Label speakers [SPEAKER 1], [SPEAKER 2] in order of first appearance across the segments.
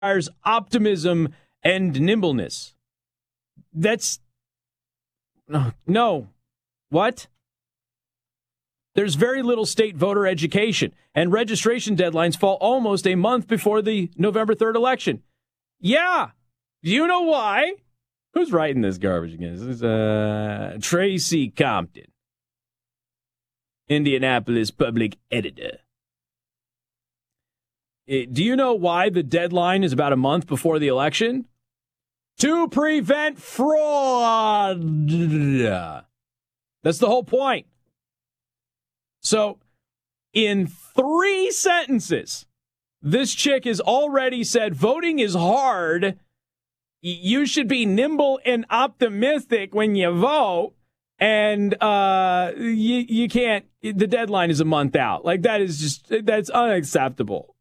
[SPEAKER 1] requires optimism and nimbleness. That's no. What? There's very little state voter education, and registration deadlines fall almost a month before the November 3rd election. Yeah. Do you know why? Who's writing this garbage again? This is Tracy Compton, Indianapolis public editor. Do you know why the deadline is about a month before the election? To prevent fraud. That's the whole point. So, in 3 sentences, this chick has already said voting is hard. You should be nimble and optimistic when you vote. And you can't, the deadline is a month out. Like, that's unacceptable.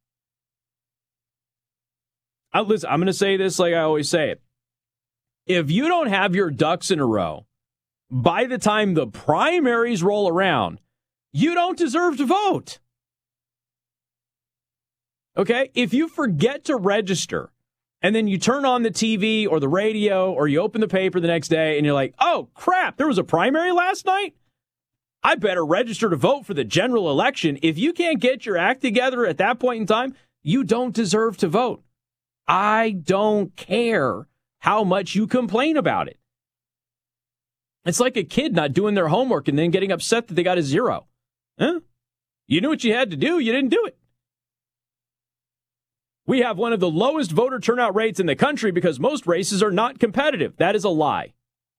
[SPEAKER 1] Listen, I'm going to say this like I always say it. If you don't have your ducks in a row by the time the primaries roll around, you don't deserve to vote. Okay? If you forget to register and then you turn on the TV or the radio or you open the paper the next day and you're like, oh, crap, there was a primary last night? I better register to vote for the general election. If you can't get your act together at that point in time, you don't deserve to vote. I don't care how much you complain about it. It's like a kid not doing their homework and then getting upset that they got a 0. Huh? You knew what you had to do. You didn't do it. We have one of the lowest voter turnout rates in the country because most races are not competitive. That is a lie.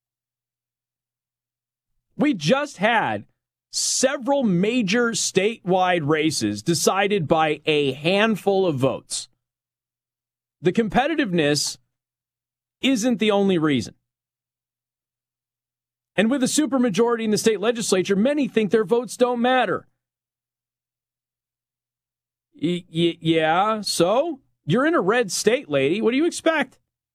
[SPEAKER 1] We just had several major statewide races decided by a handful of votes. The competitiveness isn't the only reason. And with a supermajority in the state legislature, many think their votes don't matter. Yeah, so? You're in a red state, lady. What do you expect?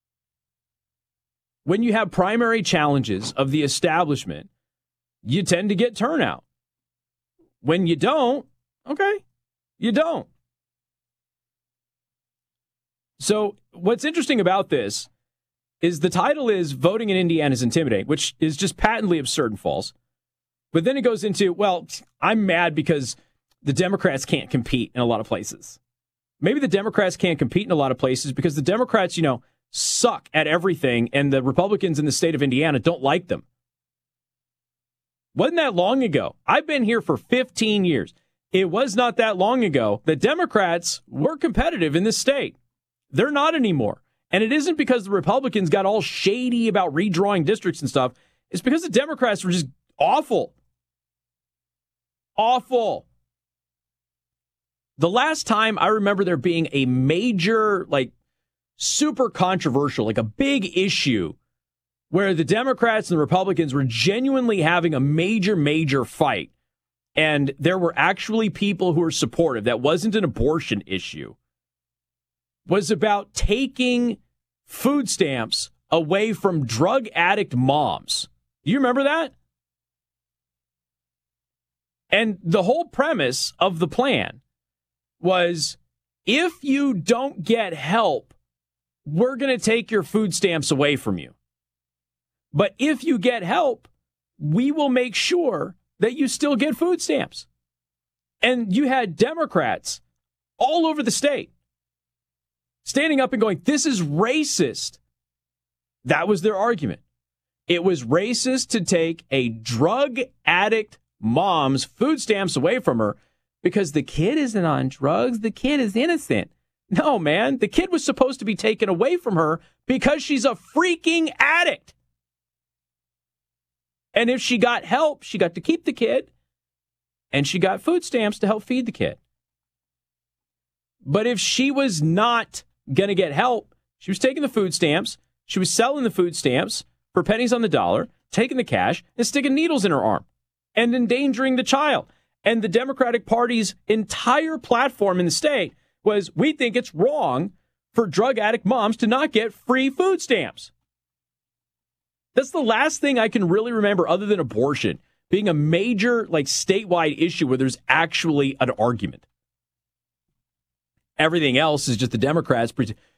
[SPEAKER 1] When you have primary challenges of the establishment, you tend to get turnout. When you don't, okay, you don't. So what's interesting about this is the title is Voting in Indiana is Intimidating, which is just patently absurd and false. But then it goes into, well, I'm mad because the Democrats can't compete in a lot of places. Maybe the Democrats can't compete in a lot of places because the Democrats, suck at everything and the Republicans in the state of Indiana don't like them. Wasn't that long ago? I've been here for 15 years. It was not that long ago that Democrats were competitive in this state. They're not anymore. And it isn't because the Republicans got all shady about redrawing districts and stuff. It's because the Democrats were just awful. Awful. The last time I remember there being a major, super controversial, a big issue where the Democrats and the Republicans were genuinely having a major fight. And there were actually people who were supportive. That wasn't an abortion issue. Was about taking food stamps away from drug addict moms. Do you remember that? And the whole premise of the plan was, if you don't get help, we're going to take your food stamps away from you. But if you get help, we will make sure that you still get food stamps. And you had Democrats all over the state standing up and going, this is racist. That was their argument. It was racist to take a drug addict mom's food stamps away from her because the kid isn't on drugs. The kid is innocent. No, man, the kid was supposed to be taken away from her because she's a freaking addict. And if she got help, she got to keep the kid and she got food stamps to help feed the kid. But if she was not going to get help, she was taking the food stamps, she was selling the food stamps for pennies on the dollar, taking the cash and sticking needles in her arm and endangering the child. And the Democratic Party's entire platform in the state was, we think it's wrong for drug addict moms to not get free food stamps. That's the last thing I can really remember other than abortion being a major, statewide issue where there's actually an argument. Everything else is just the Democrats